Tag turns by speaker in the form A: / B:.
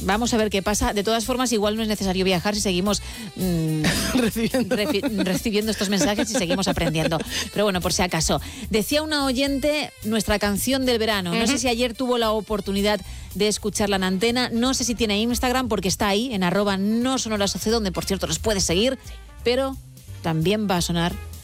A: Vamos a ver qué pasa. De todas formas, igual no es necesario viajar si seguimos recibiendo estos mensajes y seguimos aprendiendo. Pero bueno, por si acaso. Decía una oyente, nuestra canción del verano. No sé si ayer tuvo la oportunidad de escucharla en antena. No sé si tiene Instagram, porque está ahí, en @nosonorasoc, donde por cierto nos puedes seguir. Pero también va a sonar